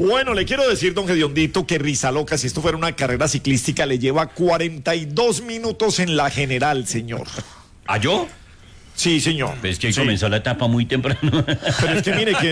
Bueno, le quiero decir, don Gediondito, que Risaloca, si esto fuera una carrera ciclística, le lleva 42 minutos en la general, señor. ¿A yo? Sí, señor. Pues que sí. comenzó la etapa muy temprano. Pero es que mire que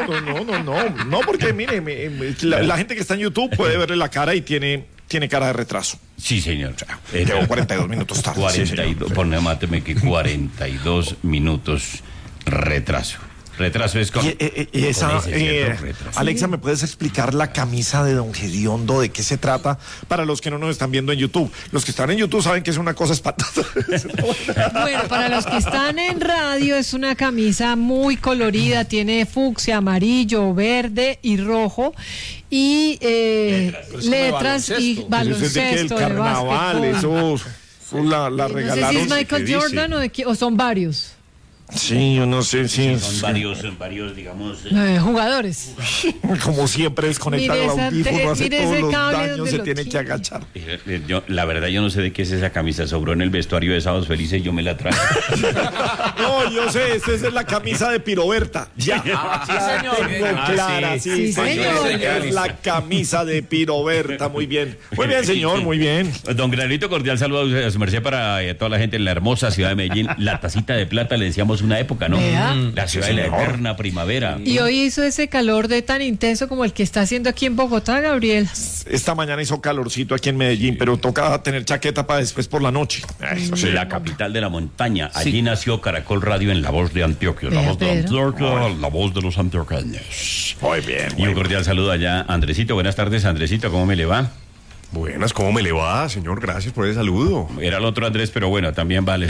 no, porque mire, la gente que está en YouTube puede verle la cara y tiene cara de retraso. Sí, señor. Llevo 42 minutos tarde. 42, máteme que 42 minutos retraso. Retraso es con... Y esa, con ese, ¿cierto? Retraso. Alexa, ¿me puedes explicar la camisa de don Gediondo? ¿De qué se trata? Para los que no nos están viendo en YouTube. Los que están en YouTube saben que es una cosa espantosa. Bueno, para los que están en radio, es una camisa muy colorida. Tiene fucsia, amarillo, verde y rojo. Y letras y baloncesto. El carnaval, eso la no regalaron. sé si es Michael Jordan o son varios. Sí, yo no sé si... Son varios, digamos... Jugadores. Como siempre, desconectar el audífono, hace todos los daños, se tiene que agachar. La verdad, yo no sé de qué es esa camisa. Sobró en el vestuario de Sábados Felices, yo me la traje. No, yo sé, esa es la camisa de Piroberta. Ya, sí, señor. Tengo clara, sí, señor. Es la camisa de Piroberta, muy bien. Muy bien, señor, muy bien. Don Granito, cordial saludo a su merced para toda la gente en la hermosa ciudad de Medellín. La tacita de plata, le decíamos una época, ¿no? La ciudad de la eterna primavera. Y hoy hizo ese calor de tan intenso como el que está haciendo aquí en Bogotá, Gabriel. Esta mañana hizo calorcito aquí en Medellín, pero toca tener chaqueta para después por la noche. Eso sí. La capital de la montaña. Allí nació Caracol Radio en La Voz de Antioquia. La Voz de Antioquia, la voz de los antioqueños. Muy bien. Y un cordial saludo allá, Andresito. Buenas tardes, Andresito. ¿Cómo me le va? Buenas, ¿cómo me le va, señor? Gracias por ese saludo. Era el otro Andrés, pero bueno, también vale.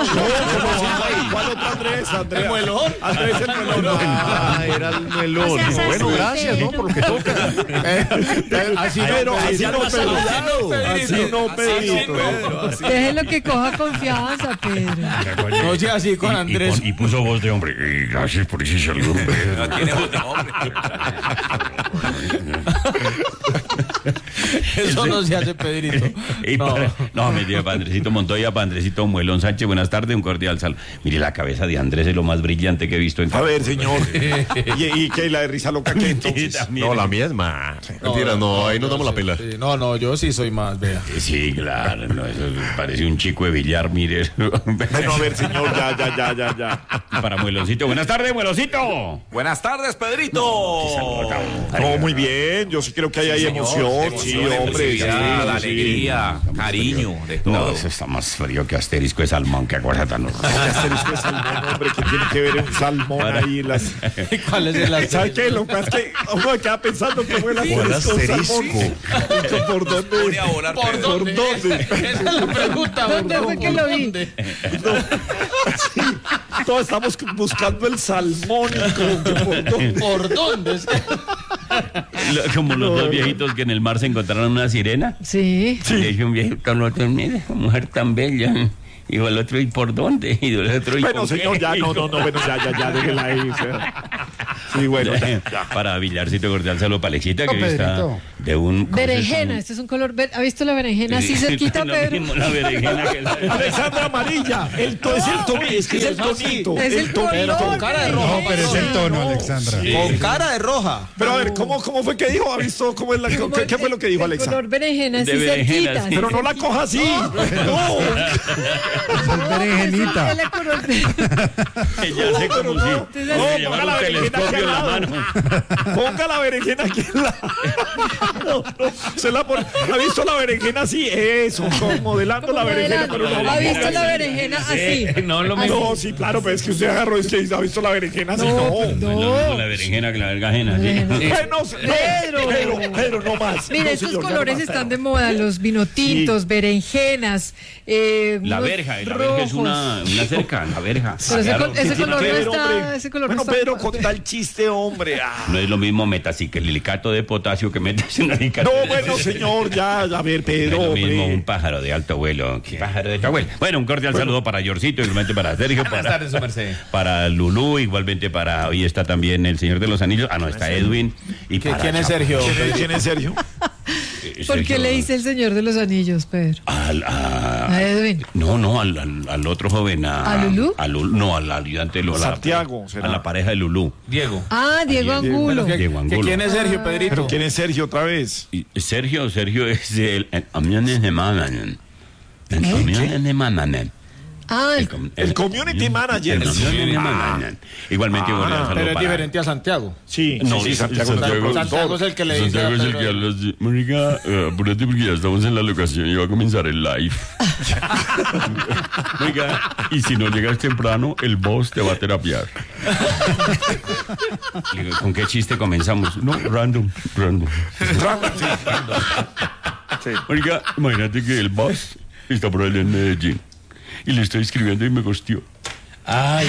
¿Cuál otro Andrés? ¿El muelón? Andrés el muelón. Era el melón. O sea, Bueno, gracias, ¿no? Por lo que toca. Así no, Pedrito. Déjelo que coja confianza, Pedro. No sea así con Andrés. Y puso voz de hombre. Y gracias por ese saludo. No tiene otro hombre. Eso no se hace, Pedrito. No, mentira, para Andresito Montoya, para Andresito Muelón Sánchez, buenas tardes, un cordial saludo. Mire, la cabeza de Andrés es lo más brillante que he visto en A ver, señor. ¿Y qué? ¿La de Risaloca qué entonces? No, la mía es más. Mentira, no, ahí nos damos la pela. Sí, no, yo sí soy más, vea. Sí, claro, no, eso parece un chico de billar, mire. Bueno, a ver, señor, ya. Y para Mueloncito, buenas tardes, Mueloncito. Buenas tardes, Pedrito. No, muy bien. Yo sí creo que hay emoción. Sí, hombre. Alegría, cariño, de todo. No, eso está más frío que asterisco de salmón, que cosa tan horrible. Asterisco de salmón, hombre, que tiene que ver un salmón ahí. ¿Cuál es el ¿Sabes asterisco? qué? Lo que pasa es que uno queda pensando que fue el asterisco. ¿Por dónde? ¿Por dónde? Esa es la pregunta. ¿Dónde fue que lo vi? Sí, todos estamos buscando el salmón. ¿Por dónde? Como los dos viejitos que en el mar se encontraron una sirena. Sí. Y le dijo un viejito al otro, mire, mujer tan bella. Y el otro, ¿y por dónde? Y el otro, ¿y Bueno, por señor, qué? ya, no, bueno, ya, déjela ahí. Sí, bueno, ya. Para Villarcito cordial saludo para Alexita, que está Pedrito. de un... Berenjena, este es un color verde. ¿Ha visto la berenjena así cerquita, Lo Pedro? mismo, la berenjena que la... Alexandra amarilla, es el tonito, es que es el tonito. Es el color. Con cara de roja. No, pero es el tono, Alexandra. Con cara de roja. Pero a ver, ¿cómo fue que dijo? ¿Ha visto cómo es qué fue lo que dijo El Alexa? color berenjena así De berenjena, cerquita. sí. Pero no la coja así. No. Es berenjenita. Es el color de- Ella hace como si... No, se llevara ponga la un berenjena telescopio aquí en al la lado. mano. Ponga la berenjena aquí en la... No, se la pone. ¿Ha visto la berenjena así? Eso, como modelando la berenjena, pero no. ¿Ha visto la berenjena así? No, lo mismo. No, sí, claro, pero es que usted agarró es que ha visto la berenjena así. No, No es lo mismo la berenjena que la verga ajena, ¿sí? Pedro, no más. Mira, No, estos señor, ya colores no basta, están no. de moda, los vinotintos, berenjenas, La unos verja es rojos. una cerca, la verja. Pero Claro. ese color no Pedro, está, hombre. ese color Bueno, no está. Pedro, con tal chiste, hombre. No es lo mismo metaciclilicato de potasio que metaciclilicato. No, bueno, señor, ya, a ver, No Pedro, es lo mismo hombre. un pájaro de alto vuelo que pájaro de alto vuelo. Bueno, un cordial saludo para Yorcito, igualmente para Sergio, Buenas tardes, su merced. para Lulú, igualmente para... Hoy está también el Señor de los Anillos. Ah, no, está Edwin. Y para ¿Quién es Chapo. Sergio? ¿Quién es Sergio? ¿Por qué le dice el Señor de los Anillos, Pedro? ¿A Edwin? No, al otro joven. ¿A Lulú? No, al ayudante de Lulú. Santiago, A la pareja de Lulú. Diego. Diego Angulo. Diego Angulo. ¿Quién es Sergio, Pedrito? ¿Pero quién es Sergio otra vez? Y Sergio es el Amiones de Mananen. El Amiones de Mananen. El community manager. Igualmente, pero es diferente a Santiago. Sí, No, sí, Santiago es el que le dice. Santiago es el que habla así. Mónica, apúrate porque ya estamos en la locación y va a comenzar el live. Mónica, y si no llegas temprano, el boss te va a terapiar. ¿Con qué chiste comenzamos? No, random. Sí. Mónica, imagínate que el boss está por allá en Medellín y le estoy escribiendo y me gosteó. Ay,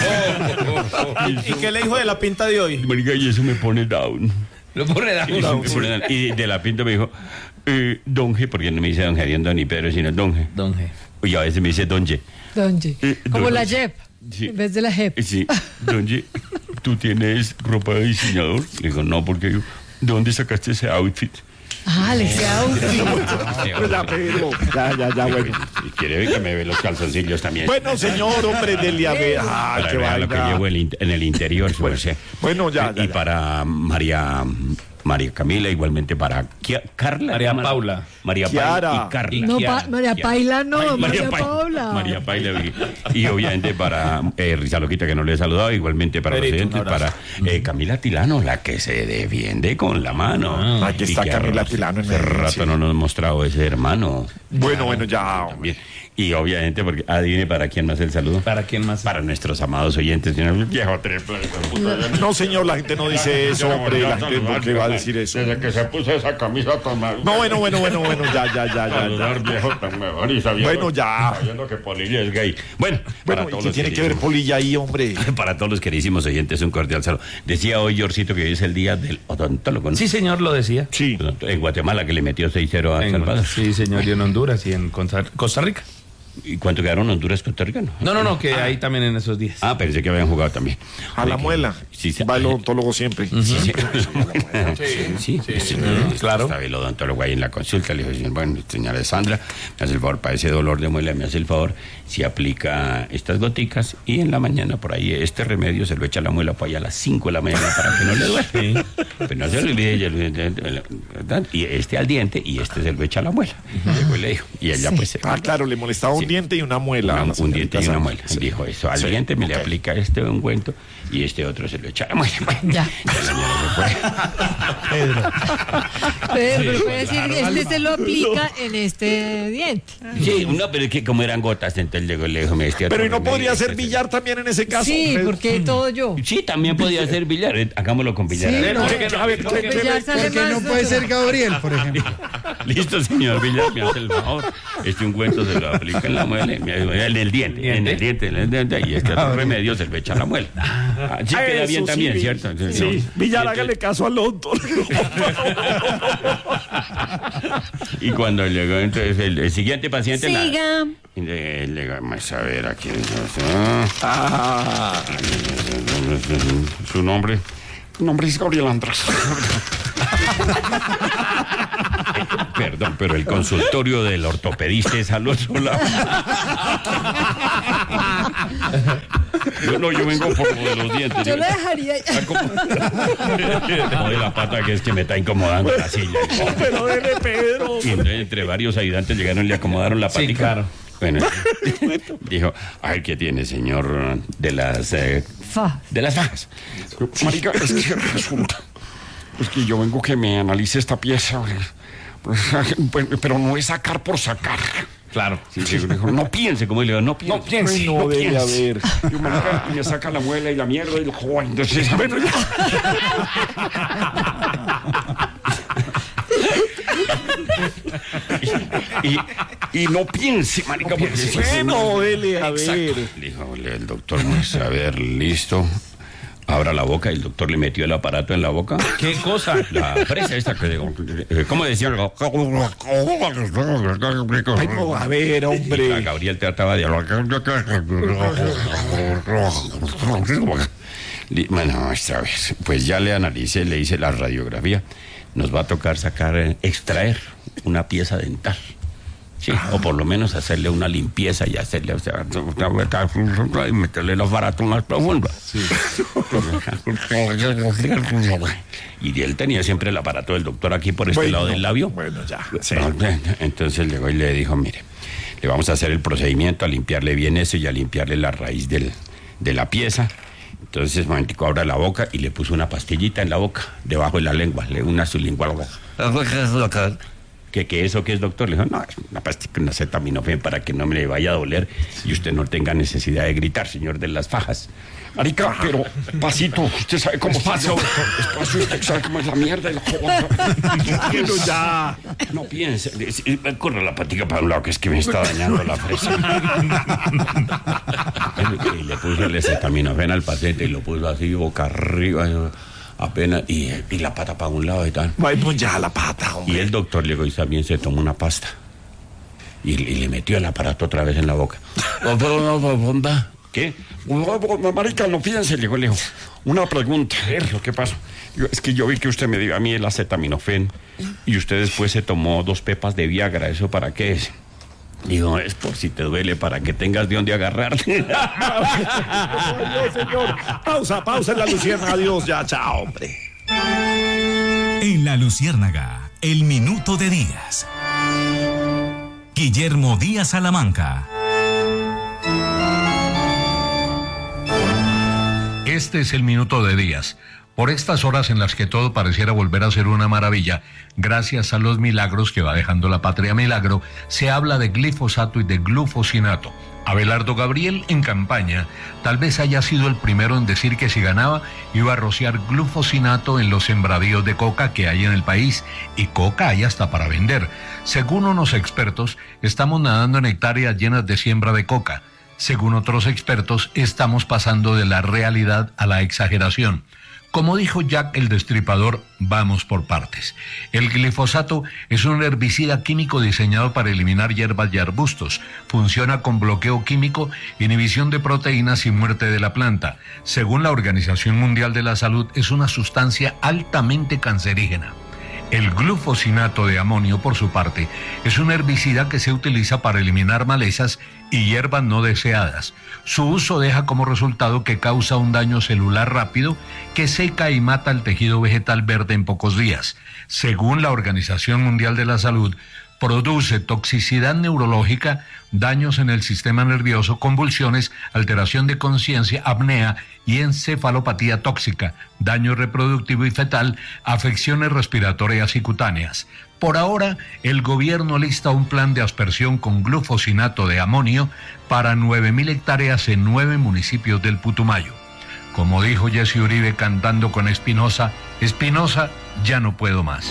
¿Y qué le dijo de la pinta de hoy? Mónica, y eso me pone down. Lo pone down. Y de la pinta me dijo, Donge, porque no me dice Don Gerión ni Pedro, sino Donge. Donge. Y a veces me dice Donge. Donge. Como Donge. la JEP, Sí. en vez de la JEP. Sí, Donge, ¿tú tienes ropa de diseñador? Le digo, no, porque yo, ¿de dónde sacaste ese outfit? Le decía Ya, Pedro. Ya, bueno. Si quiere que me ve los calzoncillos también. Bueno, señor, hombre, dele a ver. Para Qué que vea lo que vaina. llevo en el interior. Pues, Bueno, ya. Y para María Camila, igualmente para Carla. María ¿cómo? Paula. María Kiara. Paula y Carla. No, Kiara. María Paila no, María Paula. María Paila. Y obviamente para Risa Loquita, que no le he saludado, igualmente para Pedrito, los oyentes, un abrazo. para Camila Tilano, la que se defiende con la mano. Aquí está Y que Camila hace Tilano en hace Medellín, rato sí. no nos ha mostrado ese hermano. Bueno, ya. También. Y obviamente, porque adivine para quién más el saludo. ¿Para quién más? Para nuestros amados oyentes. Viejo triple. No, señor, la gente no dice eso, hombre. La gente, ¿por qué va a decir eso? Desde que se puso esa camisa tan mal. No, bueno, ya. Saludar, viejo tan mejor y sabiendo, Bueno, ya. sabiendo que Polilla es gay. Bueno, para Bueno, todos ¿y qué los tiene que ver queridísimos- Polilla ahí, hombre? Para todos los queridísimos oyentes, un cordial saludo. Decía hoy, Yorcito, que hoy es el día del odontólogo, ¿no? Sí, señor, lo decía. Sí. En Guatemala, que le metió 6-0 a Salvador. Sí, señor, y en Honduras y en Costa Rica. ¿Y cuánto quedaron Honduras, Costa Rica? No, que ahí también en esos días. Pensé que habían jugado también. A la muela. Sí, Va el odontólogo siempre. Sí, claro. Estaba el odontólogo ahí en la consulta. Le dijo, bueno, señora Sandra, me hace el favor, para ese dolor de muela, me hace el favor, si aplica estas goticas y en la mañana por ahí este remedio se lo echa a la muela por allá a las 5 de la mañana para que no le duele. Pero no se le olvide, y este al diente y este se lo echa a la muela. Llegó y le dijo, y ella pues... Claro, le molestaba un diente y una muela. Un diente y una muela. Dijo eso. Al diente me le aplica este ungüento y este otro se lo echa a la muela. Ya. La señora se fue. Pero puede decir, este se lo aplica en este diente. Sí, no, pero es que como eran gotas, entonces llegó y le dijo, me Pero ¿y no podría ser billar también en ese caso? Sí, Pedro? porque todo yo. Sí, también podía ser billar. Hagámoslo con billar. Sí, A ver, no, A ver, Billar sale Porque más no puede ser Gabriel, por ejemplo. Listo, señor Villar, me hace el favor. Este ungüento se lo aplica en la muela, en el diente, y este otro remedio se lo echa a la muela. Sí queda bien Eso también, sí, ¿cierto? Sí, Villar, Y hágale caso al odontólogo. Y cuando llegó entonces el siguiente paciente... Siga. Vamos a ver aquí. Ah, Su nombre. Mi nombre es Gabriel Andrés. Perdón, pero el consultorio del ortopedista es al otro lado. Yo vengo por lo de los dientes. Yo lo dejaría. Como de la pata que es que me está incomodando la silla. pero dele, Pedro. Y entonces, entre varios ayudantes llegaron y le acomodaron la patica. Sí, claro. Bueno, dijo, ay, ¿qué tiene, señor? De las fajas. Marica, es que resulta. Es que yo vengo que me analice esta pieza. Pero no es sacar por sacar. Claro. Sí, dijo, no piense, como le digo, no piense. No debe piense. haber. Yo me saca la muela y la mierda y el joven. Entonces, bueno, ya. Y no piense, marica, porque si Bueno, dele a ver. dijo el doctor, pues, a ver, listo. Abra la boca, y el doctor le metió el aparato en la boca. ¿Qué cosa? La fresa esta que digo, ¿cómo decía? Ay, no, a ver, hombre. Gabriel trataba de hablar. Bueno, esta vez, pues ya le analicé, le hice la radiografía. nos va a tocar extraer una pieza dental. Sí, o por lo menos hacerle una limpieza y hacerle, y meterle los baratos más profundos. Sí. Y él tenía siempre el aparato del doctor aquí por este lado del labio. Bueno, ya. Sí. Entonces llegó y le dijo, mire, le vamos a hacer el procedimiento, a limpiarle bien eso y a limpiarle la raíz de la pieza. Entonces, momentico, abra la boca y le puso una pastillita en la boca, debajo de la lengua, una sublingual. ¿Qué eso qué es, doctor? Le dijo, no, es una pastilla, una acetaminofén para que no me le vaya a doler y usted no tenga necesidad de gritar, señor de las fajas. Marica, pero pasito, usted sabe cómo pasa. Despacio, usted sabe cómo es la mierda y la joda. Pero ya. No piense, corre la patica para un lado que es que me está dañando la fresa. Y le puso el acetaminofén al paciente y lo puso así boca arriba. Apenas, y la pata para un lado y tal. Ay, pues ya la pata, hombre. Y el doctor llegó y también se tomó una pasta. Y le metió el aparato otra vez en la boca. ¿Qué? Marica, no piense, le dijo. Una pregunta. ¿Qué pasó? Es que yo vi que usted me dio a mí el acetaminofén y usted después se tomó 2 pepas de Viagra. ¿Eso para qué es? Digo, es por si te duele, para que tengas de dónde agarrarte. No, señor. Pausa en La Luciérnaga. Adiós, ya, chao, hombre. En La Luciérnaga, el minuto de Díaz. Guillermo Díaz Salamanca. Este es el minuto de Díaz. Por estas horas en las que todo pareciera volver a ser una maravilla, gracias a los milagros que va dejando la patria milagro, se habla de glifosato y de glufosinato. Abelardo Gabriel, en campaña, tal vez haya sido el primero en decir que si ganaba iba a rociar glufosinato en los sembradíos de coca que hay en el país, y coca hay hasta para vender. Según unos expertos, estamos nadando en hectáreas llenas de siembra de coca. Según otros expertos, estamos pasando de la realidad a la exageración. Como dijo Jack el Destripador, vamos por partes. El glifosato es un herbicida químico diseñado para eliminar hierbas y arbustos. Funciona con bloqueo químico, inhibición de proteínas y muerte de la planta. Según la Organización Mundial de la Salud, es una sustancia altamente cancerígena. El glufosinato de amonio, por su parte, es un herbicida que se utiliza para eliminar malezas y hierbas no deseadas. Su uso deja como resultado que causa un daño celular rápido que seca y mata el tejido vegetal verde en pocos días. Según la Organización Mundial de la Salud, produce toxicidad neurológica, daños en el sistema nervioso, convulsiones, alteración de conciencia, apnea y encefalopatía tóxica, daño reproductivo y fetal, afecciones respiratorias y cutáneas. Por ahora, el gobierno lista un plan de aspersión con glufosinato de amonio para 9.000 hectáreas en 9 municipios del Putumayo. Como dijo Jesse Uribe cantando con Espinosa, Espinosa, ya no puedo más.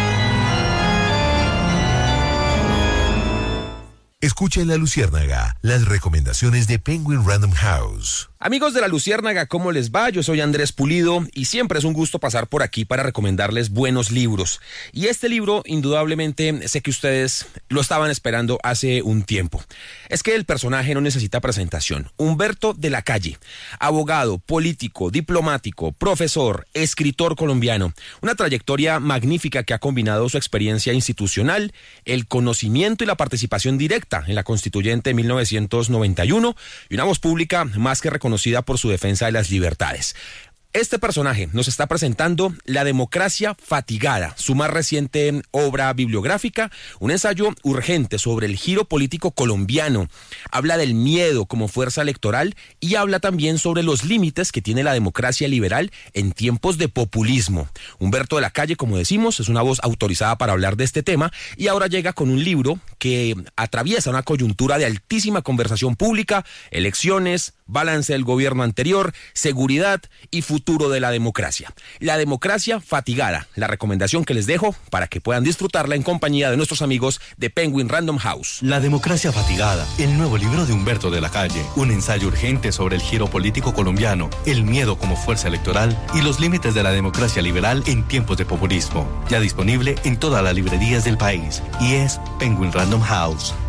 Escucha en La Luciérnaga las recomendaciones de Penguin Random House. Amigos de La Luciérnaga, ¿cómo les va? Yo soy Andrés Pulido y siempre es un gusto pasar por aquí para recomendarles buenos libros. Y este libro, indudablemente, sé que ustedes lo estaban esperando hace un tiempo. Es que el personaje no necesita presentación. Humberto de la Calle, abogado, político, diplomático, profesor, escritor colombiano. Una trayectoria magnífica que ha combinado su experiencia institucional, el conocimiento y la participación directa en la Constituyente de 1991 y una voz pública más que reconocida por su defensa de las libertades. Este personaje nos está presentando La democracia fatigada, su más reciente obra bibliográfica, un ensayo urgente sobre el giro político colombiano. Habla del miedo como fuerza electoral y habla también sobre los límites que tiene la democracia liberal en tiempos de populismo. Humberto de la Calle, como decimos, es una voz autorizada para hablar de este tema y ahora llega con un libro que atraviesa una coyuntura de altísima conversación pública, elecciones, balance del gobierno anterior, seguridad y futuro de la democracia. La democracia fatigada, la recomendación que les dejo para que puedan disfrutarla en compañía de nuestros amigos de Penguin Random House. La democracia fatigada, el nuevo libro de Humberto de la Calle, un ensayo urgente sobre el giro político colombiano, el miedo como fuerza electoral y los límites de la democracia liberal en tiempos de populismo. Ya disponible en todas las librerías del país y es Penguin Random House.